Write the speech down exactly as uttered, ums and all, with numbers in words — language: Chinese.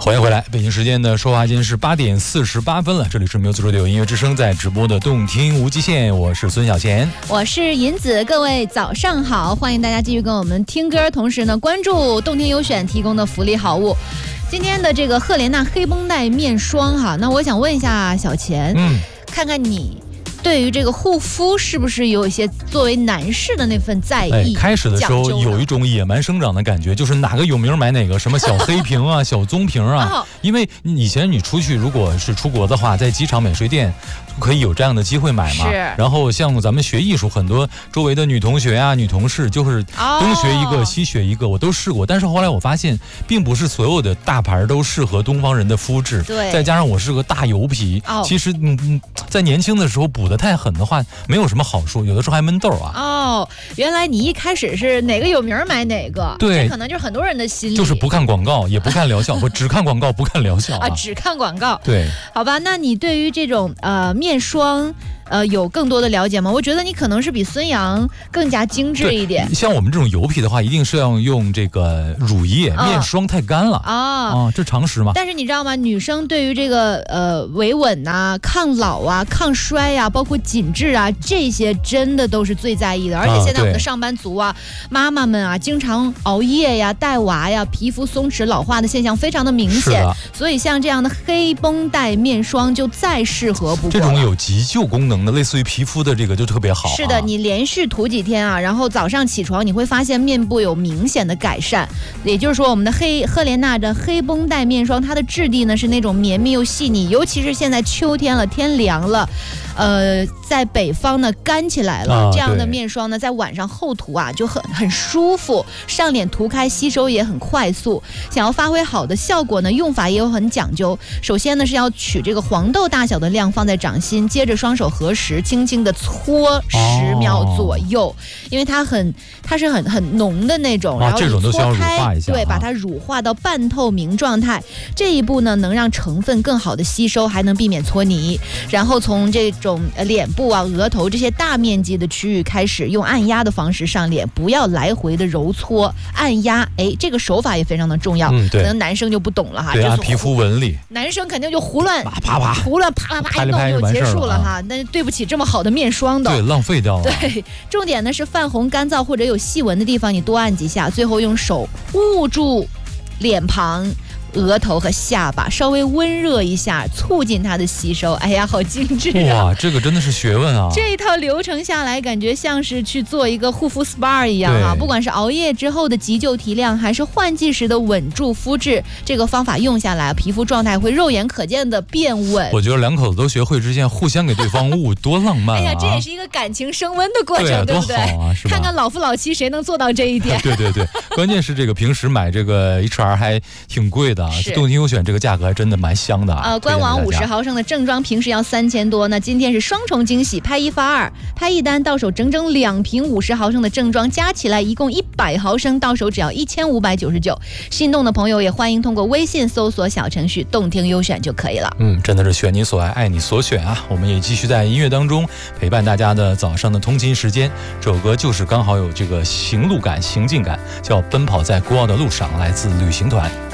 欢迎回来，北京时间的说话间是八点四十八分了，这里是Music Radio音乐之声在直播的动听无极限，我是孙小贤， 我是银子，各位早上好，欢迎大家继续跟我们听歌，同时呢关注动听优选提供的福利好物。今天的这个赫莲娜黑绷带面霜哈，那我想问一下小钱，嗯，看看你对于这个护肤是不是有一些作为男士的那份在意？ 哎，开始的时候有一种野蛮生长的感觉，就是哪个有名买哪个，什么小黑瓶啊、小棕瓶啊。哦、因为以前你出去如果是出国的话，在机场免税店可以有这样的机会买嘛。然后像咱们学艺术，很多周围的女同学啊、女同事，就是东学一个、哦、西学一个，我都试过。但是后来我发现，并不是所有的大牌都适合东方人的肤质。 对。 再加上我是个大油皮，哦、其实嗯嗯，在年轻的时候补的太狠的话，没有什么好处，有的时候还闷痘啊。 哦，原来你一开始是哪个有名买哪个， 对， 这可能就是很多人的心理， 就是不看广告，也不看疗效，或只看广告不看疗效 啊, 啊，只看广告。 对， 好吧，那你对于这种呃面霜。呃，有更多的了解吗？我觉得你可能是比孙杨更加精致一点。 像我们这种油皮的话，一定是要用这个乳液，哦、面霜太干了啊、哦、这常识吗？ 但是你知道吗？女生对于这个呃维稳啊、抗老啊、抗衰啊，包括紧致啊，这些真的都是最在意的。而且现在我们的上班族啊、妈妈们啊，经常熬夜呀、带娃呀，皮肤松弛老化的现象非常的明显。所以像这样的黑绷带面霜就再适合不过了。 这种有急救功能的，类似于皮肤的这个就特别好、啊。 是的，你连续涂几天啊，然后早上起床你会发现面部有明显的改善。也就是说，我们的黑赫莲娜的黑绷带面霜，它的质地呢是那种绵密又细腻，尤其是现在秋天了，天凉了。呃，在北方呢干起来了、啊，这样的面霜呢，在晚上厚涂啊就很很舒服，上脸涂开吸收也很快速。想要发挥好的效果呢，用法也有很讲究。首先呢是要取这个黄豆大小的量放在掌心，接着双手合十，轻轻的搓十秒左右，哦、因为它很它是很很浓的那种， 啊、 然后这种都需要乳化一下， 对，把它乳化到半透明状态。这一步呢能让成分更好的吸收，还能避免搓泥。然后从这这种脸部啊、额头这些大面积的区域开始用按压的方式上脸，不要来回的揉搓按压。哎，这个手法也非常的重要。嗯，可能男生就不懂了哈。 对啊，皮肤纹理， 男生肯定就胡乱啪啪啪， 胡乱啪啪啪一弄就结束了哈。那对不起，这么好的面霜的， 对，浪费掉了。 对，重点呢是泛红、干燥或者有细纹的地方，你多按几下，最后用手捂住脸庞。额头和下巴稍微温热一下，促进它的吸收。哎呀，好精致啊！ 哇，这个真的是学问啊！ 这一套流程下来，感觉像是去做一个护肤 S P A 一样啊！不管是熬夜之后的急救提亮，还是换季时的稳住肤质，这个方法用下来，皮肤状态会肉眼可见的变稳。 我觉得两口子都学会之前，互相给对方捂，多浪漫啊！ 哎呀，这也是一个感情升温的过程， 对, 对不对？ 啊、 看看老夫老妻谁能做到这一点？ 对对对，关键是这个平时买这个 H R 还挺贵的。动听优选这个价格还真的蛮香的啊！ 呃，官网五十毫升的正装平时要三千多，那今天是双重惊喜，拍一发二，拍一单到手整整两瓶五十毫升的正装，加起来一共一百毫升，到手只要一千五百九十九。心动的朋友也欢迎通过微信搜索小程序动听优选就可以了。 嗯，真的是选你所爱，爱你所选啊！我们也继续在音乐当中陪伴大家的早上的通勤时间。这首歌就是刚好有这个行路感、行进感，叫《奔跑在孤傲的路上》，来自旅行团。